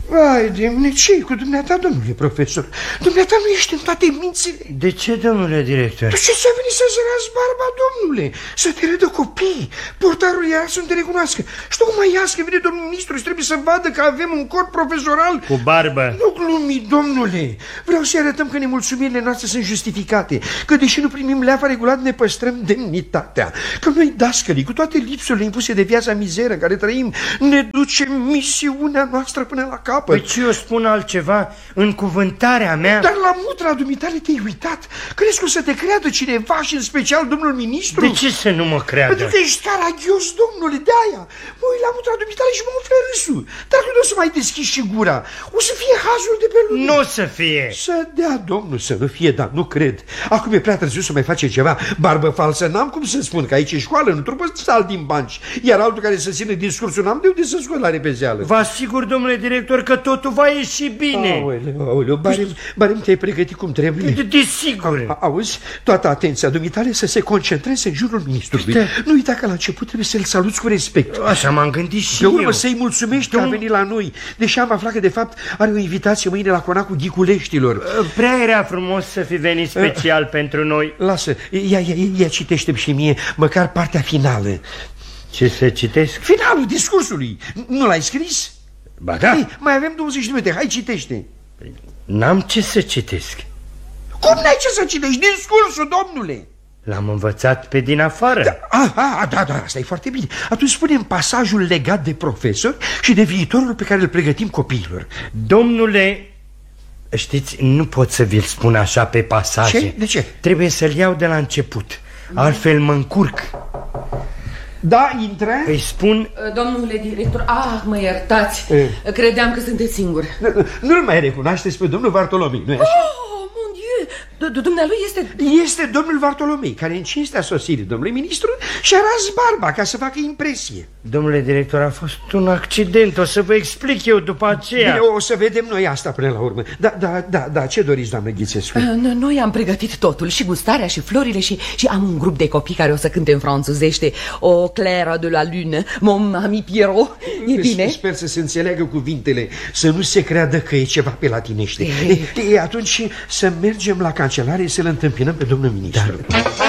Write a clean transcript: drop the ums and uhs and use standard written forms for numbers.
Vai de mine, ce-i cu dumneata, domnule profesor? Dumneata nu ești în toate mințile. De ce, domnule director? De ce ți-a venit să-ți razi barba, domnule? Să te râdă copii. Portarul era să nu te recunoască. Și tocmai azi că vine domnul ministru și trebuie să vadă că avem un corp profesoral cu barbă. Nu glumi, domnule. Vreau să arătăm că nemulțumirile noastre sunt justificate, că deși nu primim leafa regulat ne păstrăm demnitatea, că noi dascălii, cu toate lipsurile impuse de viața mizeră în care trăim, ne ducem misiunea noastră până la capăt. Păi ce eu spun altceva în cuvântarea mea? Dar la mutra dumitale te-ai uitat? Crezi că o să te creadă cineva și în special domnul ministru? De ce să nu mă creadă? Pentru că ești caragios, domnule, de-aia. Mă uit la mutra dumitale și mă umflă râsul. Dar când o să mai deschizi și gura, o să fie hazul de pe lume. Nu o să fie. Să dea Domnul să nu fie, dar nu cred. Acum e prea târziu să mai face ceva. Barbă falsă n-am cum să spun, că aici e școală, nu trebuie să sal din banci. Iar altul care să ține discursul n-am de unde să scot la repezeală. Vă asigur, domnule director, că totul va ieși bine. Aoleu, barem te-ai pregătit cum trebuie? Desigur. Auzi, toată atenția dumitale să se concentreze în jurul ministrului. Nu uita că la început trebuie să-l saluți cu respect. Așa m-am gândit și de urmă să-i mulțumești că a venit la noi, deși am aflat că de fapt are o invitație mâine la conacul Ghiculeștilor. Prea era frumos să fi venit special pentru noi. Lasă, ia citește-mi și mie măcar partea finală. Ce să citesc? Finalul discursului. Nu l-ai scris? Ba da. Hai, mai avem 20 de minute, hai citește. N-am ce să citesc. Cum n-ai ce să citești? Discursul, domnule. L-am învățat pe din afară. Da, asta e foarte bine. Atunci spune-mi pasajul legat de profesori și de viitorul pe care îl pregătim copiilor. Domnule, știți, nu pot să vi-l spun așa pe pasaje. Ce? De ce? Trebuie să-l iau de la început, altfel mă încurc. Da, intră. Îi spun... Domnule director, mă iertați. Credeam că sunteți singur. Nu-l mai recunoașteți pe domnul Vartolomei, nu-i așa? Dumnealui este domnul Vartolomei, care în cinstea sosirii domnului ministru și-a ras barba ca să facă impresie. Domnule director, a fost un accident, o să vă explic eu după aceea. Bine, o să vedem noi asta până la urmă. Da, ce doriți, doamnă Ghițescu? Noi am pregătit totul, și gustarea și florile și am un grup de copii care o să cânte în franțuzește O Claire de la Lune, mon ami Pierrot. E bine? Sper să se înțeleagă cuvintele, să nu se creadă că e ceva pe latinește. Atunci să mergem la cancelare să-l întâmpinăm pe domnul ministru.